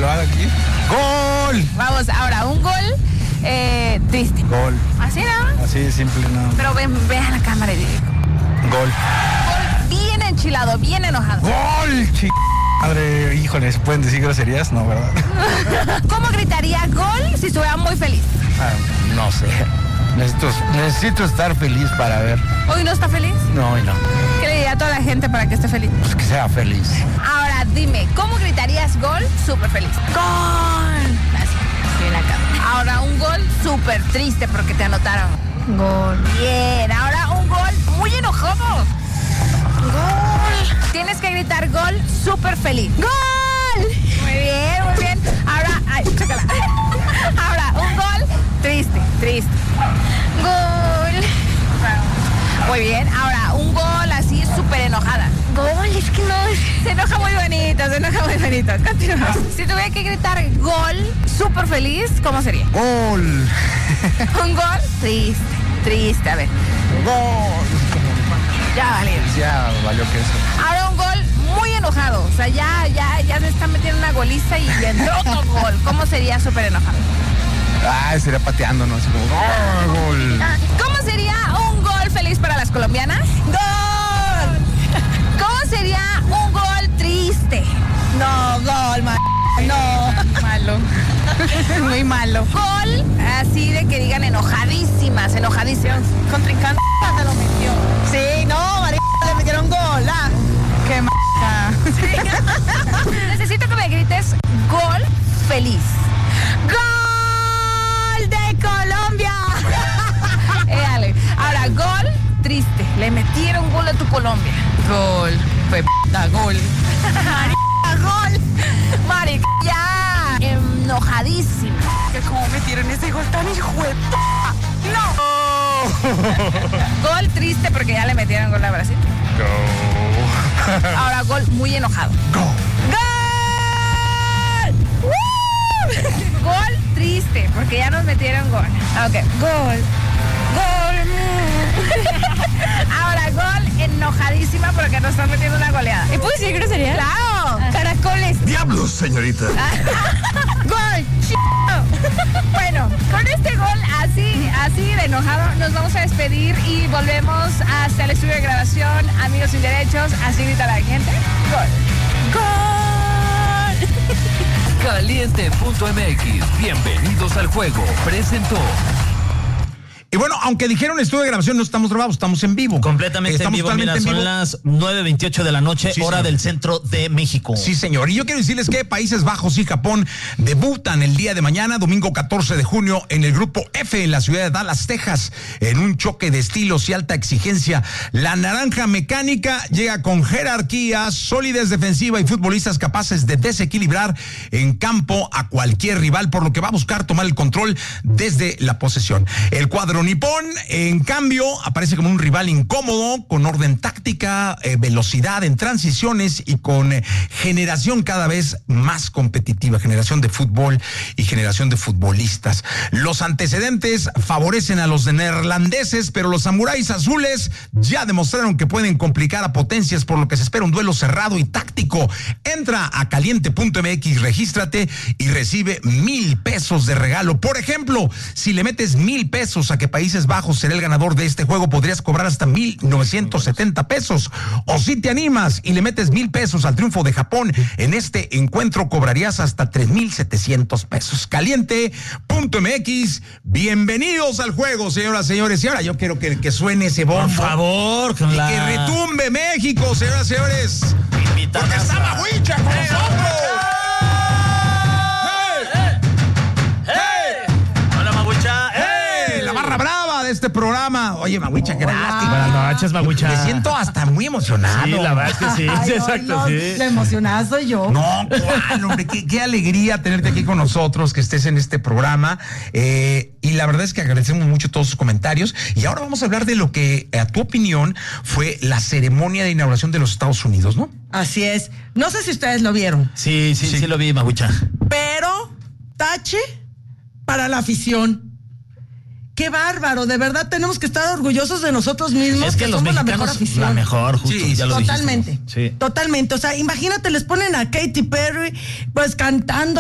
lo haga aquí. ¡Gol! Vamos, ahora un gol triste. Gol. ¿Así no? Así de simple, no. Pero ve a la cámara y dile. Gol. Gol bien enchilado, bien enojado. ¡Gol! Madre, híjole, ¿se pueden decir groserías? No, ¿verdad? ¿Cómo gritaría gol si estuviera muy feliz? No sé. Necesito estar feliz para ver. ¿Hoy no está feliz? No, y no. ¿Qué le diría a toda la gente para que esté feliz? Pues que sea feliz. Ahora dime, ¿cómo gritarías gol súper feliz? ¡Gol! Así, bien acá. Ahora un gol súper triste porque te anotaron. Gol. Bien, ahora un gol muy enojado. Gol. Tienes que gritar gol súper feliz. ¡Gol! Muy bien, muy bien. Ahora, chécala. Ahora, un gol triste. Gol. Muy bien. Ahora, un gol así súper enojada. Gol, es que no. Se enoja muy bonito. Continuamos. Si tuviera que gritar gol súper feliz, ¿cómo sería? Gol. Un gol triste. A ver. Gol. Ya valió que eso. Ahora un gol muy enojado. O sea, ya se está metiendo una goliza y entró otro gol. ¿Cómo sería súper enojado? Sería pateando, ¿no? Así como gol. ¿Cómo sería un gol feliz para las colombianas? ¡Gol! ¿Cómo sería un gol triste? No, gol, no. Malo. Muy malo. Gol, así de que digan enojadísimas. Contrincante te lo metió. Sí, no, María, le metieron gol. Qué sí. Necesito que me grites gol feliz. ¡Gol de Colombia! Ale. Ahora, gol triste. Le metieron gol a tu Colombia. Gol. Fue gol. Gol. Marica, ya. Enojadísima. Que cómo metieron ese gol tan hijo de ¡no! Gol triste porque ya le metieron gol a Brasil. Go. Ahora gol muy enojado. Go. ¡Gol! Gol triste porque ya nos metieron gol. Ok, gol. Ahora gol enojadísima porque nos están metiendo una goleada. ¿Y puedes decir grosería? ¡Claro! Caracoles. ¡Diablos, señorita! ¡Gol! Bueno, con este gol así de enojado nos vamos a despedir y volvemos hasta el estudio de grabación. Amigos sin derechos, así grita la gente. ¡Gol! ¡Gol! Caliente.mx, bienvenidos al juego, presentó. Y bueno, aunque dijeron estudio de grabación, no estamos grabados, estamos en vivo. Completamente en vivo, mira, son las 9:28 de la noche, sí, hora señor. Del centro de México. Sí, señor. Y yo quiero decirles que Países Bajos y Japón debutan el día de mañana, domingo 14 de junio, en el grupo F en la ciudad de Dallas, Texas, en un choque de estilos y alta exigencia. La naranja mecánica llega con jerarquía, solidez defensiva y futbolistas capaces de desequilibrar en campo a cualquier rival, por lo que va a buscar tomar el control desde la posesión. El cuadro nipón, en cambio, aparece como un rival incómodo, con orden táctica, velocidad en transiciones y con generación cada vez más competitiva, generación de fútbol y generación de futbolistas. Los antecedentes favorecen a los neerlandeses, pero los samuráis azules ya demostraron que pueden complicar a potencias, por lo que se espera un duelo cerrado y táctico. Entra a caliente.mx, regístrate y recibe $1,000 de regalo. Por ejemplo, si le metes $1,000 a que Países Bajos será el ganador de este juego, podrías cobrar hasta $1,970. O si te animas y le metes $1,000 al triunfo de Japón en este encuentro, cobrarías hasta $3,700. Caliente.mx, bienvenidos al juego, señoras y señores. Y ahora yo quiero que suene ese bombo. Por favor, y que retumbe México, señoras y señores. Porque está Mahuicha con nosotros. Brava de este programa. Oye, Mahuicha, qué lástima. Buenas noches, Mahuicha. Me siento hasta muy emocionado. Sí, la verdad es que sí. Ay, exacto, no, sí. La emocionada soy yo. No, ¿cuál, hombre? Qué alegría tenerte aquí con nosotros, que estés en este programa. Y la verdad es que agradecemos mucho todos sus comentarios. Y ahora vamos a hablar de lo que, a tu opinión, fue la ceremonia de inauguración de los Estados Unidos, ¿no? Así es. No sé si ustedes lo vieron. Sí lo vi, Mahuicha. Pero, tache para la afición. Qué bárbaro, de verdad tenemos que estar orgullosos de nosotros mismos. Es que los somos mexicanos, la mejor afición. la mejor, justo, Sí, ya lo totalmente. dijiste. Sí. Totalmente. O sea, imagínate, les ponen a Katy Perry, pues cantando